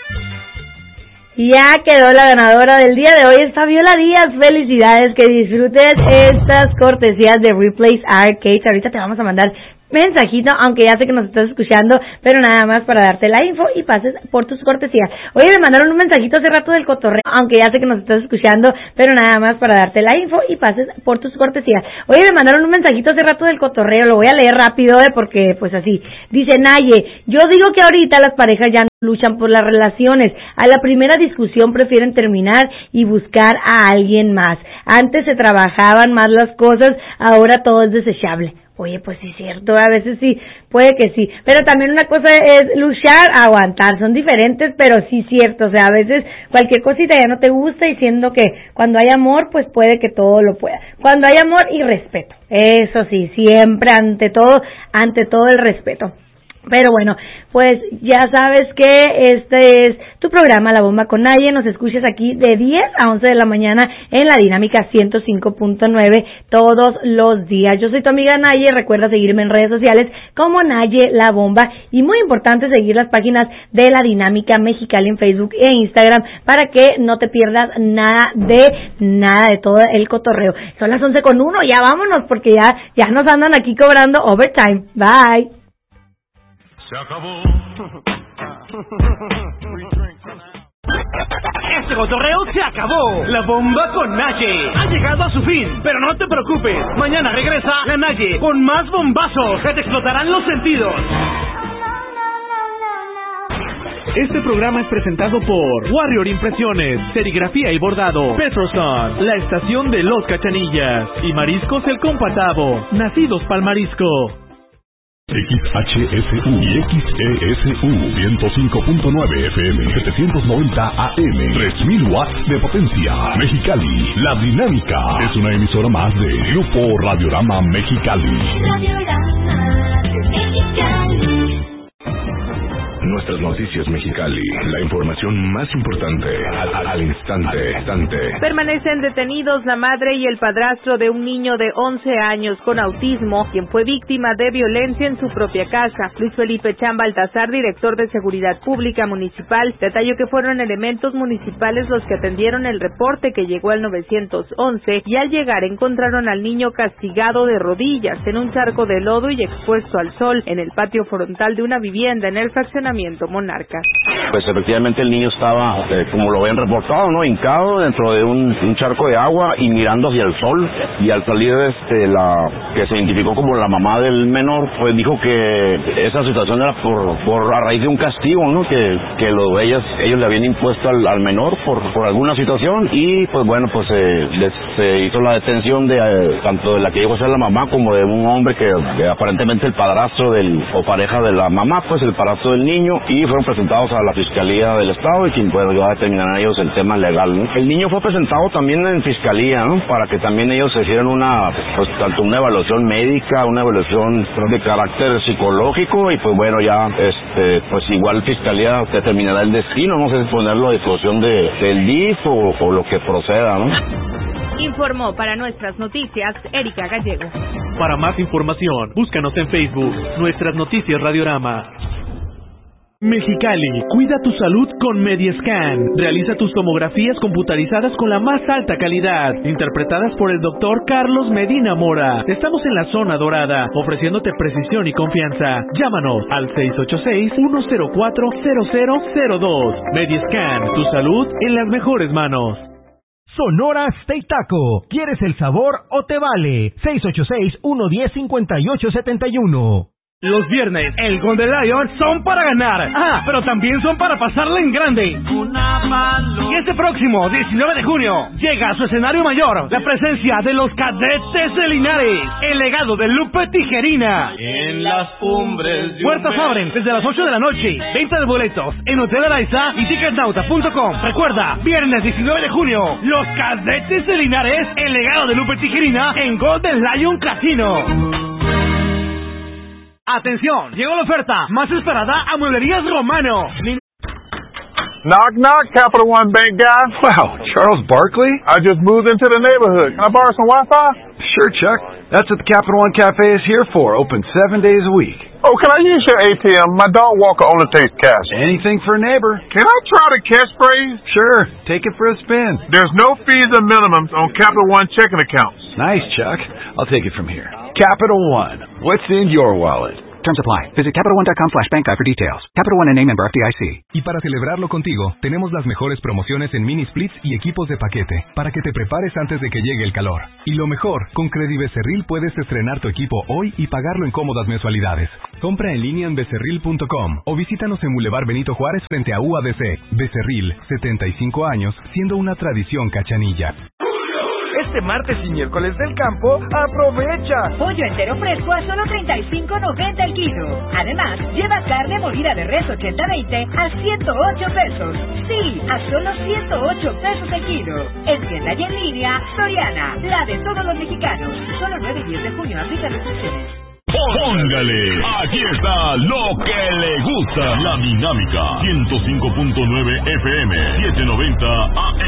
Ya quedó la ganadora del día de hoy, es Fabiola Díaz. Felicidades, que disfrutes estas cortesías de Replays Arcade. Ahorita te vamos a mandar mensajito, aunque ya sé que nos estás escuchando, pero nada más para darte la info y pases por tus cortesías. Oye, me mandaron un mensajito hace rato del cotorreo, aunque ya sé que nos estás escuchando, pero nada más para darte la info y pases por tus cortesías. Oye, me mandaron un mensajito hace rato del cotorreo, lo voy a leer rápido, porque pues así, dice Naye, yo digo que ahorita las parejas ya no luchan por las relaciones, a la primera discusión prefieren terminar y buscar a alguien más. Antes se trabajaban más las cosas, ahora todo es desechable. Oye, pues sí es cierto, a veces sí, puede que sí, pero también una cosa es luchar, aguantar, son diferentes, pero sí cierto, o sea, a veces cualquier cosita ya no te gusta, diciendo que cuando hay amor, pues puede que todo lo pueda, cuando hay amor y respeto, eso sí, siempre ante todo el respeto. Pero bueno, pues ya sabes que este es tu programa La Bomba con Naye. Nos escuchas aquí de 10 a 11 de la mañana en la Dinámica 105.9 todos los días. Yo soy tu amiga Naye. Recuerda seguirme en redes sociales como Naye La Bomba. Y muy importante seguir las páginas de la Dinámica Mexicali en Facebook e Instagram para que no te pierdas nada de todo el cotorreo. Son las 11:01, ya vámonos porque ya nos andan aquí cobrando overtime. Bye. Se acabó. Este cotorreo se acabó. La Bomba con Naye ha llegado a su fin, pero no te preocupes. Mañana regresa la Naye con más bombazos que te explotarán los sentidos. Este programa es presentado por Warrior Impresiones, Serigrafía y Bordado, Petroson, la estación de Los Cachanillas y Mariscos El Compatavo, nacidos pa'l marisco. XHSU y XESU 105.9 FM 790 AM 3000 watts de potencia. Mexicali, La Dinámica es una emisora más de Grupo Radiorama Mexicali. Radiorama Mexicali. Nuestras noticias Mexicali, la información más importante al instante. Permanecen detenidos la madre y el padrastro de un niño de 11 años con autismo, quien fue víctima de violencia en su propia casa. Luis Felipe Chan Baltazar, director de Seguridad Pública Municipal, detalló que fueron elementos municipales los que atendieron el reporte que llegó al 911 y al llegar encontraron al niño castigado de rodillas en un charco de lodo y expuesto al sol en el patio frontal de una vivienda en el fraccionamiento Monarca. Pues efectivamente el niño estaba, como lo habían reportado, ¿no?, hincado dentro de un charco de agua y mirando hacia el sol, y al salir la que se identificó como la mamá del menor, pues dijo que esa situación era por a raíz de un castigo, ¿no?, que ellos le habían impuesto al menor por alguna situación, y pues bueno, pues se hizo la detención de tanto de la que llegó a ser la mamá como de un hombre que aparentemente el padrastro o pareja de la mamá, pues el padrastro del niño, y fueron presentados a la Fiscalía del Estado, y quien puede ayudar a determinar a ellos el tema legal, ¿no? El niño fue presentado también en Fiscalía, ¿no?, para que también ellos se hicieran tanto una evaluación médica, una evaluación de carácter psicológico, y pues bueno, ya pues igual Fiscalía determinará el destino, no sé si ponerlo a disposición del DIF o lo que proceda, ¿no? Informó para nuestras noticias Erika Gallego. Para más información, búscanos en Facebook, Nuestras Noticias Radiorama. Mexicali, cuida tu salud con Mediescan. Realiza tus tomografías computarizadas con la más alta calidad, interpretadas por el doctor Carlos Medina Mora. Estamos en la zona dorada, ofreciéndote precisión y confianza. Llámanos al 686-104-0002. Mediescan, tu salud en las mejores manos. Sonora Steak Taco. ¿Quieres el sabor o te vale? 686-110-5871. Los viernes, el Golden Lion son para ganar. Pero también son para pasarla en grande. Y este próximo 19 de junio llega a su escenario mayor la presencia de los Cadetes de Linares, el legado de Lupe Tijerina. En las cumbres. Puertas abren desde las 8 de la noche. Venta de boletos en Hotel Araiza y Ticketnauta.com. Recuerda, viernes 19 de junio, los Cadetes de Linares, el legado de Lupe Tijerina en Golden Lion Casino. Atención, llegó la oferta más esperada a Mueblerías Romano. Knock, knock, Capital One Bank guy. Wow, Charles Barkley? I just moved into the neighborhood. Can I borrow some Wi-Fi? Sure, Chuck. That's what the Capital One Cafe is here for, open 7 days a week. Oh, can I use your ATM? My dog walker only takes cash. Anything for a neighbor. Can I try the catchphrase? Sure, take it for a spin. There's no fees or minimums on Capital One checking accounts. Nice, Chuck. I'll take it from here. Capital One. What's in your wallet? Terms apply. Visit CapitalOne.com/bankguide for details. Capital One N.A. member FDIC. Y para celebrarlo contigo, tenemos las mejores promociones en mini splits y equipos de paquete, para que te prepares antes de que llegue el calor. Y lo mejor, con Credibecerril puedes estrenar tu equipo hoy y pagarlo en cómodas mensualidades. Compra en línea en becerril.com o visítanos en Boulevard Benito Juárez frente a UABC. Becerril, 75 años, siendo una tradición cachanilla. Este martes y miércoles del campo, aprovecha. Pollo entero fresco a solo $35.90 el kilo. Además, lleva carne molida de res 80-20 a $108. Sí, a solo $108 el kilo. En tienda y en línea, Soriana, la de todos los mexicanos. Solo 9 y 10 de junio, aplica restricciones. Póngale, aquí está lo que le gusta, la dinámica, 105.9 FM, 790 AM.